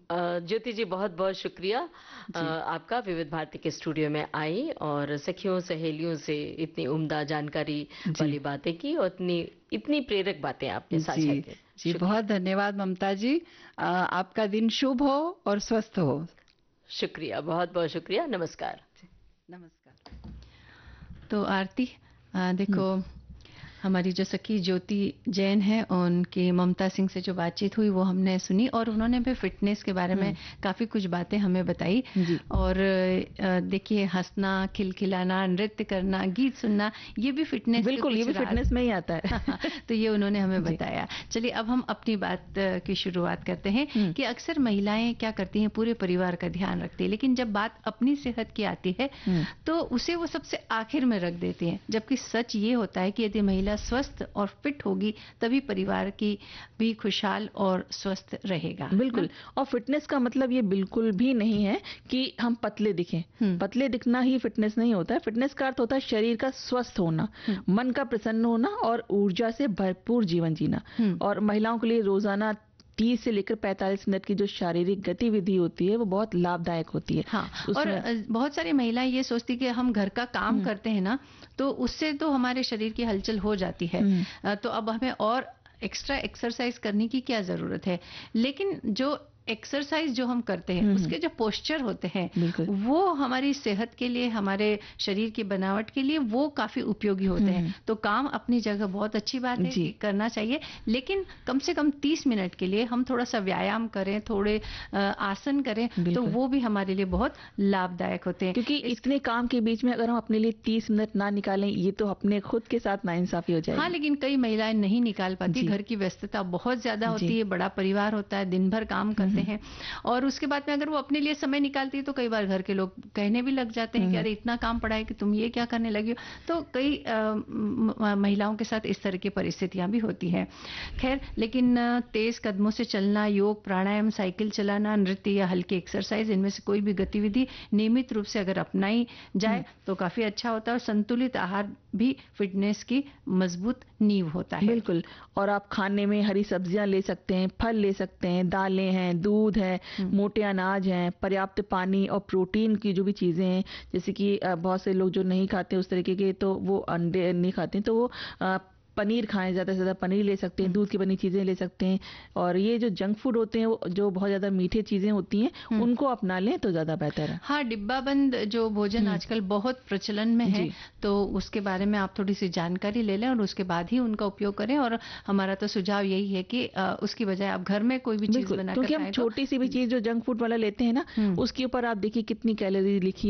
ज्योति जी, बहुत बहुत शुक्रिया जी। आपका विविध भारती के स्टूडियो में आई और सखियों सहेलियों से इतनी उम्दा जानकारी जी। वाली बातें की और इतनी इतनी प्रेरक बातें आपने साझा जी। की। जी, बहुत शुक्रिया। धन्यवाद ममता जी। आपका दिन शुभ हो और स्वस्थ हो। शुक्रिया, बहुत बहुत शुक्रिया। नमस्कार। जी, नमस्कार। तो आरती, देखो, हमारी जो सखी ज्योति जैन है उनकी ममता सिंह से जो बातचीत हुई वो हमने सुनी और उन्होंने भी फिटनेस के बारे में काफ़ी कुछ बातें हमें बताई। जी। और देखिए, हंसना, खिलखिलाना, नृत्य करना, गीत सुनना, ये भी फिटनेस के बिल्कुल, ये कुछ भी राज फिटनेस में ही आता है। तो ये उन्होंने हमें जी। बताया। चलिए अब हम अपनी बात की शुरुआत करते हैं कि अक्सर महिलाएं क्या करती हैं, पूरे परिवार का ध्यान रखती है, लेकिन जब बात अपनी सेहत की आती है तो उसे वो सबसे आखिर में रख देती हैं, जबकि सच ये होता है कि यदि महिला स्वस्थ और फिट होगी तभी परिवार की भी खुशहाल और स्वस्थ रहेगा। बिल्कुल। और फिटनेस का मतलब ये बिल्कुल भी नहीं है कि हम पतले दिखें। पतले दिखना ही फिटनेस नहीं होता है। फिटनेस का अर्थ होता है शरीर का स्वस्थ होना, मन का प्रसन्न होना और ऊर्जा से भरपूर जीवन जीना। और महिलाओं के लिए रोजाना 30 से लेकर 45 मिनट की जो शारीरिक गतिविधि होती है वो बहुत लाभदायक होती है। हाँ, और बहुत सारी महिलाएं ये सोचती कि हम घर का काम करते हैं ना, तो उससे तो हमारे शरीर की हलचल हो जाती है, तो अब हमें और एक्स्ट्रा एक्सरसाइज करने की क्या जरूरत है। लेकिन जो एक्सरसाइज जो हम करते हैं उसके जो पोस्चर होते हैं वो हमारी सेहत के लिए, हमारे शरीर की बनावट के लिए वो काफी उपयोगी होते हैं। तो काम अपनी जगह बहुत अच्छी बात है कि करना चाहिए, लेकिन कम से कम 30 मिनट के लिए हम थोड़ा सा व्यायाम करें, थोड़े आसन करें, तो वो भी हमारे लिए बहुत लाभदायक होते हैं। क्योंकि इतने काम के बीच में अगर हम अपने लिए 30 मिनट ना निकालें, ये तो अपने खुद के साथ नाइंसाफी हो जाएगी। हाँ, लेकिन कई महिलाएं नहीं निकाल पाती, घर की व्यस्तता बहुत ज्यादा होती है, बड़ा परिवार होता है, दिन भर काम करते हैं, और उसके बाद में अगर वो अपने लिए समय निकालती है तो कई बार घर के लोग कहने भी लग जाते हैं कि अरे इतना काम पड़ा है कि तुम ये क्या करने लगी हो। तो कई महिलाओं के साथ इस तरह की परिस्थितियां भी होती हैं। खैर, लेकिन तेज कदमों से चलना, योग, प्राणायाम, साइकिल चलाना, नृत्य या हल्की एक्सरसाइज, इनमें से कोई भी गतिविधि नियमित रूप से अगर अपनाई जाए तो काफी अच्छा होता है। और संतुलित आहार भी फिटनेस की मजबूत नींव होता है। बिल्कुल। और आप खाने में हरी सब्जियां ले सकते हैं, फल ले सकते हैं, दालें हैं, दूध है, मोटे अनाज हैं, पर्याप्त पानी और प्रोटीन की जो भी चीजें हैं, जैसे कि बहुत से लोग जो नहीं खाते उस तरीके के, तो वो अंडे नहीं खाते, तो वो पनीर खाएं, ज़्यादा से ज़्यादा पनीर ले सकते हैं, दूध की बनी चीज़ें ले सकते हैं। और ये जो जंक फूड होते हैं, वो जो बहुत ज़्यादा मीठे चीज़ें होती हैं, उनको अपना लें तो ज़्यादा बेहतर है। हाँ, डिब्बाबंद जो भोजन आजकल बहुत प्रचलन में है, तो उसके बारे में आप थोड़ी सी जानकारी ले लें और उसके बाद ही उनका उपयोग करें। और हमारा तो सुझाव यही है कि उसकी बजाय आप घर में कोई भी चीज़ बनाकर खाएं। क्योंकि हम छोटी सी भी चीज़ जो जंक फूड वाला लेते हैं ना, उसके ऊपर आप देखिए कितनी कैलोरी लिखी